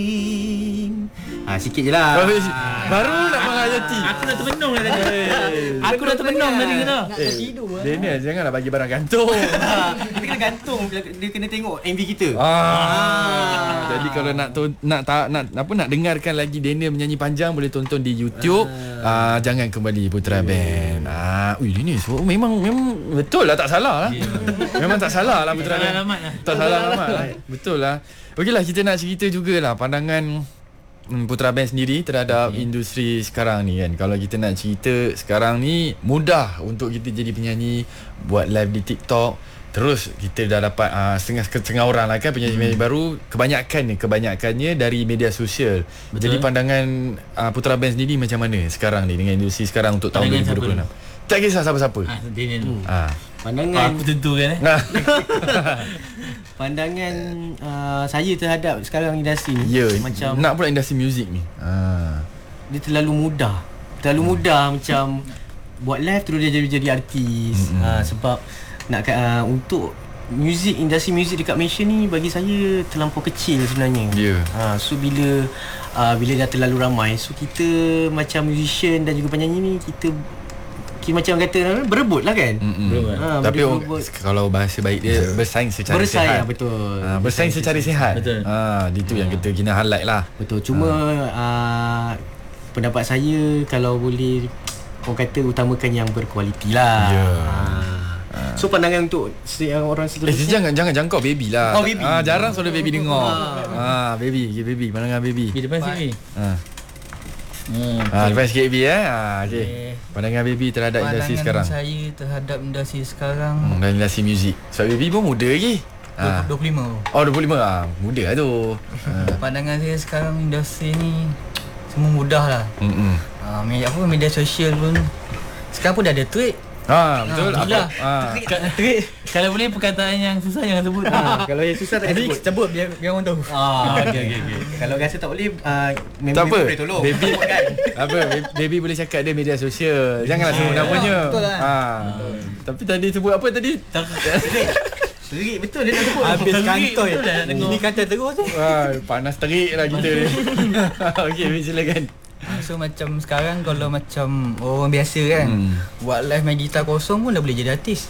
Sikit je lah. Baru nak menghayati. Aku dah termenung dah tadi. Aku dah termenung tadi kena. Nak tidur lah. Daniel, janganlah bagi barang gantung. Dia kena gantung. Dia kena tengok MV kita. Jadi kalau nak dengarkan lagi Daniel menyanyi panjang, boleh tonton di YouTube. Jangan kembali Putra Band. Ini suara memang betul lah, tak salah lah. Memang tak salah lah Putra Band. Tak salah alamat lah. Betul lah. Okeylah, kita nak cerita jugalah pandangan Putra Band sendiri terhadap industri sekarang ni kan. Kalau kita nak cerita sekarang ni, mudah untuk kita jadi penyanyi, buat live di TikTok. Terus kita dah dapat setengah orang lah kan penyanyi-penyanyi baru. Kebanyakannya dari media sosial. Betul. Jadi pandangan Putra Band sendiri macam mana sekarang ni dengan industri sekarang untuk tahun 2026? Tak kisah siapa-siapa. Pandangan aku tentukan pandangan saya terhadap sekarang industri ni, macam nak pula industri muzik ni. Dia terlalu mudah. Macam buat live terus dia jadi artis. Sebab nak untuk industri muzik dekat Malaysia ni bagi saya terlampau kecil sebenarnya. So bila dah terlalu ramai, so kita macam musician dan juga penyanyi ni kita macam kata berebut lah kan. Tapi kalau bahasa baik dia bersaing secara sihat. Betul. Bersaing secara sihat. Betul. Itu yang kita kena highlight lah. Betul. Cuma pendapat saya, kalau boleh orang kata utamakan yang berkualiti lah. So pandangan untuk orang seterusnya, jangan jangkau baby lah. Baby. Jarang soal baby dengar. Baby pandangan baby. Di depan sini. Lepas sikit baby okay. Pandangan baby terhadap industri sekarang. Pandangan saya terhadap industri sekarang dan industri muzik. Sebab baby pun muda lagi. 25. Oh 25 muda lah tu. Pandangan saya sekarang industri ni semua mudah lah. Media sosial pun sekarang pun dah ada tweet. Betul. Tweet. Kalau boleh perkataan yang susah jangan sebut. Kalau yang susah tak sebut biar orang tahu. Okay. Kalau rasa tak boleh, tak apa. boleh tolong. Baby baby boleh cakap dia media sosial. Janganlah sebut namanya. Betul lah. Tapi tadi sebut apa tadi? Terik betul dia nak sebut. Habis kantoi. Ini kata terus je. Panas terik lah kita ni. Okey, silakan. So macam sekarang kalau macam orang biasa kan, buat live main gitar kosong pun dah boleh jadi artis.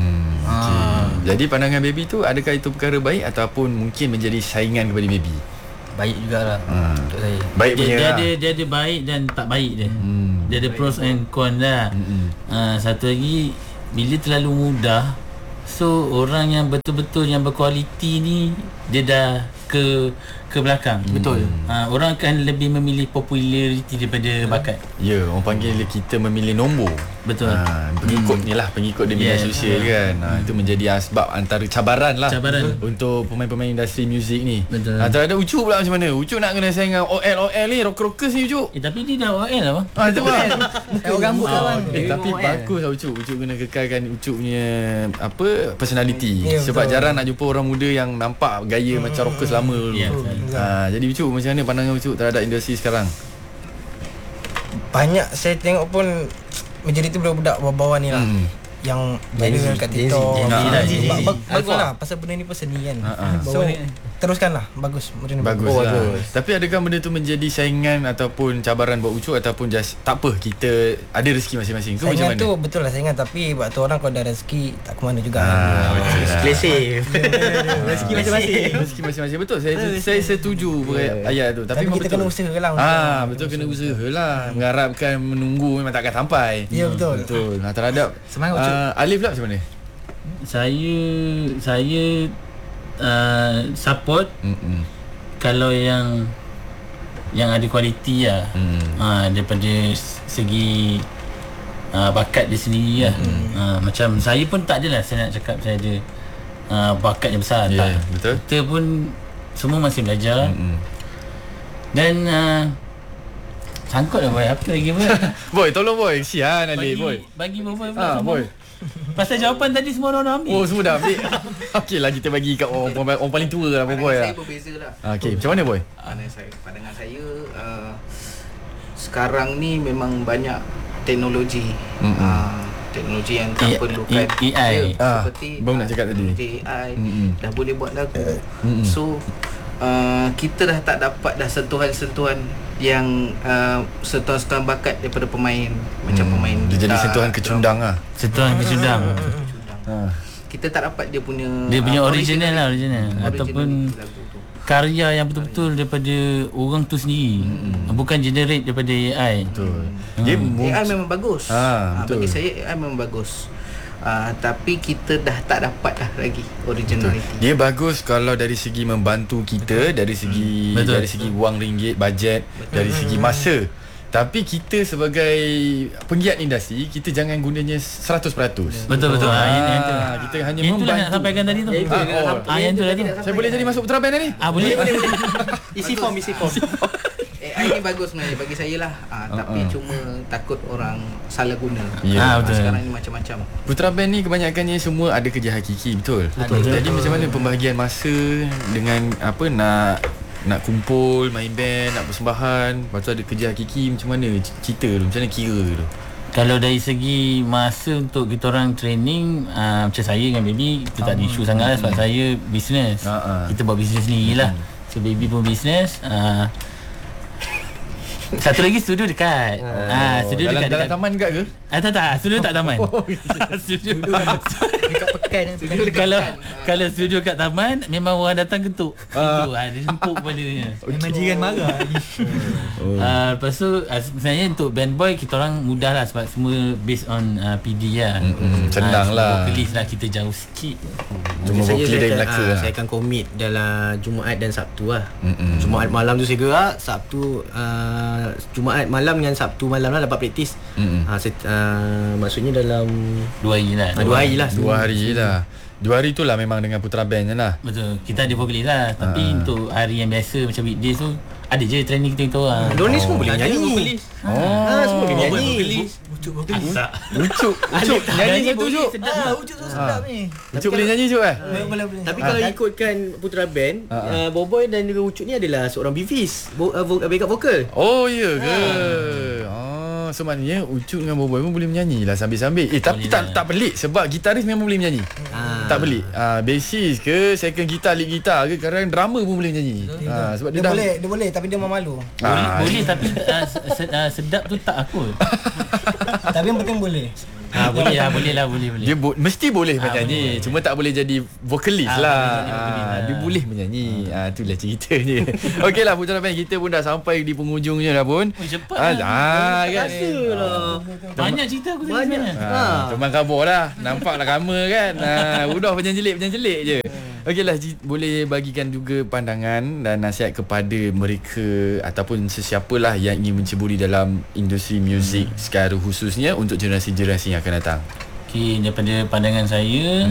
Jadi pandangan baby tu, adakah itu perkara baik ataupun mungkin menjadi saingan kepada baby? Baik jugalah untuk saya. Baik punya dia ada baik dan tak baik dia. Dia ada pros and cons lah. Satu lagi, bila terlalu mudah, so orang yang betul-betul yang berkualiti ni dia dah ke belakang. Betul. Orang akan lebih memilih populariti daripada bakat. Orang panggil kita memilih nombor. Betul. Pengikut ni lah, pengikut di media sosial kan. Itu menjadi sebab antara cabaran untuk pemain-pemain industri muzik ni. Betul. Terhadap Ucup pula macam mana? Ucup nak kena saing dengan OL ni, rockers ni Ucup. Tapi dia dah OL lah bang. Itu bang. Rambut lah bang. Tapi bagus lah Ucup kena kekalkan Ucup punya personality. Sebab betul. jarang nak jumpa orang muda yang nampak gaya macam rockers lama dulu. Jadi Ucup macam mana pandangan Ucup terhadap industri sekarang? Banyak saya tengok pun majoriti budak-budak bawah-bawah ni lah yang viral kat TikTok. Bagus lah, pasal benda ni pun seni kan. So teruskan lah. Bagus lah. Tapi adakah benda tu menjadi saingan ataupun cabaran buat Ucup, ataupun just tak apa, kita ada rezeki masing-masing? Kau macam mana? Saingan tu betul lah saingan, tapi buat tu orang kalau ada rezeki tak ke mana juga. Exclusive. Rezeki masing-masing. Rezeki masing-masing, betul. Saya setuju ayat tu. Tapi kita kena usaha lah. Betul, kena usaha lah. Mengharapkan menunggu memang takkan sampai. Ya betul. Terhadap semangat Ucup. Alif pula macam mana? Saya support kalau yang ada kualiti lah. Daripada segi bakat dia sendiri lah. Macam saya pun tak adalah saya nak cakap saya ada bakat yang besar. Tak. Betul. Kita pun semua masih belajar. Dan sangkut lah boy. Apa lagi boy? Boy, tolong boy. Kesian Alif boy. Bagi boy. Boy. Pasal jawapan tadi semua orang ambil. Semua dah ambil. Okey lah, kita bagi kat orang paling tua lah boy lah. Saya berbeza lah. Okey, macam mana boy? Pandangan saya sekarang ni memang banyak teknologi. Teknologi yang tak perlukan AI. seperti baru nak cakap tadi. AI dah boleh buat lagu. So kita dah tak dapat dah sentuhan-sentuhan yang sentuhan-sentuhan bakat daripada pemain macam pemain dia jadi sentuhan kecundang lah. Sentuhan kecundang. Kita tak dapat dia punya original lah, ataupun lagu tu. karya yang betul-betul daripada orang tu sendiri. Bukan generate daripada AI. Betul. AI memang bagus. Betul. Bagi saya AI memang bagus. Tapi kita dah tak dapat dah lagi originality. Dia bagus kalau dari segi membantu kita, dari segi Betul. dari segi wang ringgit, bajet, dari segi masa. Tapi kita sebagai penggiat industri, kita jangan gunanya 100%. Betul. Yang tu. Kita hanya Yang tu membantu. lah nak sampaikan tadi tu. Yang tu tadi. Saya boleh jadi masuk Putra Band ni? Boleh. Isi form. AI ni bagus sebenarnya bagi saya lah. Tapi cuma takut orang salah guna. Ya, betul. Sekarang ni macam-macam. Putra Band ni kebanyakannya semua ada kerja hakiki, betul. Jadi macam mana pembahagian masa dengan nak kumpul, main band, nak persembahan, lepas tu ada kerja hakiki, macam mana cerita tu, macam mana kira tu? Kalau dari segi masa untuk kita orang training, macam saya dengan Baby, kita tak ada isu sangat lah, sebab saya business. Kita buat business sendiri lah. So Baby pun business. Satu lagi studio dekat. Studio dekat taman dekat ke? Tak, studio tak taman. Studio Dekat Pekan kalau studio kat taman, memang orang datang ketuk. Dia sempuk kepalanya. memang jiran marah. Lepas tu sebenarnya untuk band boy kita orang mudah lah, sebab semua based on PD lah. Senang lah. Vocalist lah kita jauh sikit. Cuma vocalist dari Melaka lah. Saya akan komit dalam Jumaat dan Sabtu lah. Jumaat malam tu saya gerak, Sabtu Jumaat malam dengan Sabtu malam lah dapat praktis. Maksudnya dalam 2 hari lah. 2 hari lah. 2 hari je lah. 2 hari tu lah memang dengan Putra Band je lah. Betul. Kita ada vocalist lah. Tapi untuk hari yang biasa macam weekdays tu, ada je training kita orang. Diorang ni semua boleh nyanyi. Semua boleh nyanyi. Ucuk nyanyi satu Ucuk. Ucuk tu sedap ni. Ucuk boleh nyanyi Ucuk Boleh. Tapi kalau ikutkan Putra Band, Boboy dan juga Ucuk ni adalah seorang Bivis, backup vokal. Oh ya ke? So maknanya Ucuk dengan Boboy pun boleh menyanyi lah sambil-sambil. Tapi tak pelik sebab gitaris memang boleh menyanyi. Tak pelik. Bassist ke, second gitar, lead gitar ke, kadang drummer pun boleh menyanyi. Sebab dia boleh tapi dia malu. Boleh tapi sedap tu tak aku. Tapi yang penting boleh. Boleh lah. Dia mesti boleh menyanyi. Cuma tak boleh jadi vokalis lah. Dia boleh menyanyi. Itulah ceritanya. Okeylah Putra Band, kita pun dah sampai di penghujungnya dah pun. Cepat kan. Banyak cerita aku tadi sebenarnya. Teman khabar lah. Nampaklah ramah kan. Udah penyanjelik je. Okeylah, boleh bagikan juga pandangan dan nasihat kepada mereka ataupun sesiapalah yang ingin menceburi dalam industri muzik secara khususnya untuk generasi-generasi yang akan datang. Okay, daripada pandangan saya,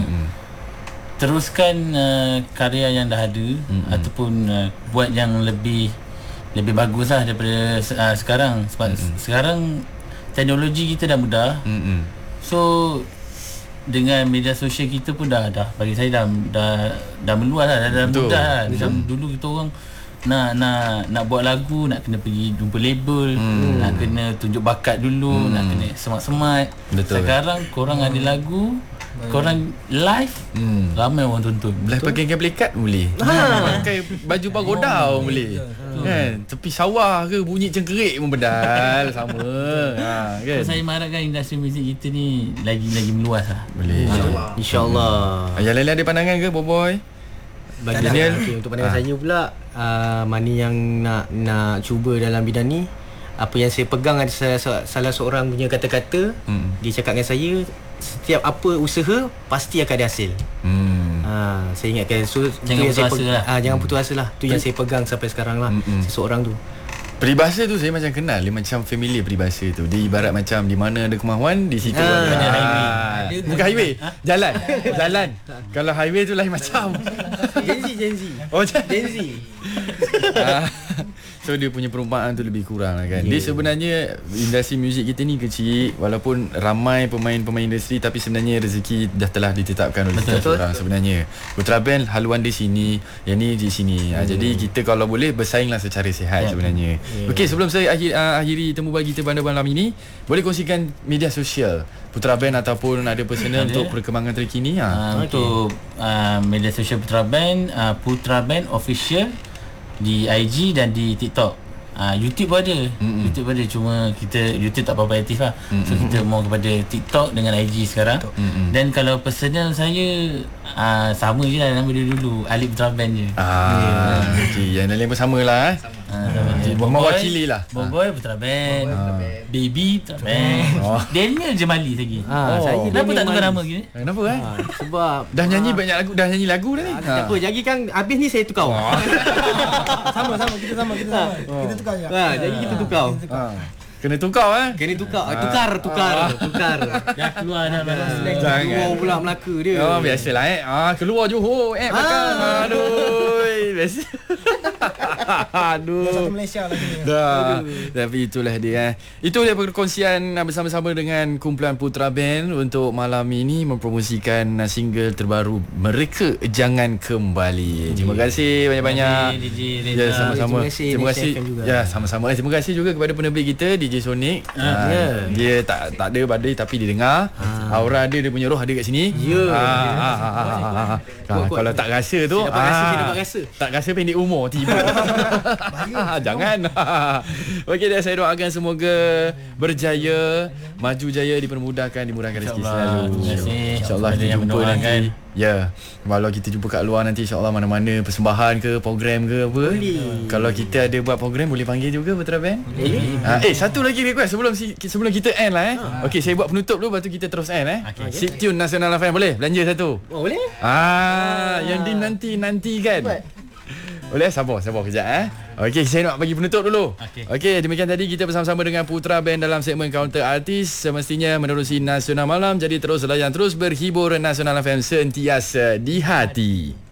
teruskan karya yang dah ada, ataupun buat yang lebih bagus lah daripada sekarang. Sebab sekarang teknologi kita dah mudah. So dengan media sosial kita pun dah bagi saya dah meluas lah, dah mudah lah. Macam dulu kita orang nak buat lagu, nak kena pergi jumpa label, nak kena tunjuk bakat dulu, nak kena semat-semat. Sekarang korang ada lagu, korang live, ramai orang tonton. Live pakai play card boleh. Pakai baju pagoda boleh. Kan, tepi sawah ke bunyi cengkerik pun bedal sama. Kan. Saya mengharapkan industri muzik kita ni lagi meluas lah. Boleh. InsyaAllah. Yang lain ada pandangan ke Boboy? Bagi saya, untuk pandangan saya pula, mana yang nak cuba dalam bidang ni, apa yang saya pegang ada salah seorang punya kata-kata. Dia cakap dengan saya, setiap apa usaha pasti akan ada hasil. Saya ingatkan, so jangan putus asa lah. Jangan putus asa lah. Tu yang saya pegang sampai sekarang lah. Seseorang tu. Peribahasa tu saya macam kenal. Dia macam familiar peribahasa tu. Dia ibarat macam di mana ada kemahuan, di situ ada highway. Bukan highway, jalan. Kalau highway tu lain macam. Gen Z. Oh, Gen Z. So dia punya perumpamaan tu lebih kurang lah kan. Dia sebenarnya industri muzik kita ni kecil, walaupun ramai pemain-pemain industri, tapi sebenarnya rezeki dah telah ditetapkan oleh setiap orang sebenarnya. Putra Band haluan di sini, yang ni di sini. Jadi kita kalau boleh bersainglah secara sihat sebenarnya. Okey, sebelum saya akhiri temu bagi kita pada malam ini, boleh kongsikan media sosial Putra Band ataupun ada personal untuk perkembangan terkini. Untuk media sosial Putra Band, Putra Band Official di IG dan di TikTok. YouTube pun ada. YouTube pun ada, cuma YouTube tak apa-apa aktif lah. So kita mau kepada TikTok dengan IG sekarang. Dan kalau personal saya sama je lah nama dia dulu, Alif Putra Band je. Okey, yang lain pun samalah mewakili lah. Boboy Putra Band, Baby Putra Band, Daniel Jemali lagi. Saya Kenapa tak Daniel tukar Mali. nama gini? Kenapa Sebab dah nyanyi banyak lagu, dah nyanyi lagu dah ni. tak apa, jadi kan habis ni saya tukar. Sama kita sama. Kita tukar je. Jadi kita tukar. Kena tukar Kena tukar. Tukar. Dah keluar dah barang slang. Keluar pula Melaka dia. Biasalah keluar Johor belakang. Aduh, biasa. Satu Malaysia lagi ni. Dah. Tapi itulah dia. Itu dia perkongsian bersama-sama dengan kumpulan Putra Band untuk malam ini mempromosikan single terbaru mereka, Jangan Kembali. Terima kasih banyak-banyak. DJ Ya, Reza. sama-sama. Terima kasih Terima kasih. DJ juga. Ya, sama-sama. Terima kasih juga kepada penerbit kita DJ Sonic. Dia tak ada badai tapi dia dengar. Aura dia punya roh ada kat sini. Kalau tak rasa tu, saya dapat rasa. tak rasa pendek umur tiba. Jangan. Okey dah, saya doakan semoga berjaya, maju jaya, dipermudahkan, dimurahkan rezeki selalu. Terima kasih. InsyaAllah Ada kita yang jumpa mendoakan. nanti. Ya, kalau kita jumpa kat luar nanti InsyaAllah mana-mana persembahan ke, program ke apa. Kalau kita ada buat program boleh panggil juga Putra Band. Satu lagi request sebelum kita end lah Okey, saya buat penutup dulu, lepas tu kita terus end Sit tune Nasional FM, boleh? Belanja satu. Boleh? Yang dinanti kan. Boleh? Sabar kejap Okey, saya nak bagi penutup dulu. Okey, demikian tadi kita bersama-sama dengan Putra Band dalam segmen Counter Artis. Semestinya menerusi Nasional Malam. Jadi terus layan, terus berhibur. Nasional FM sentiasa di hati.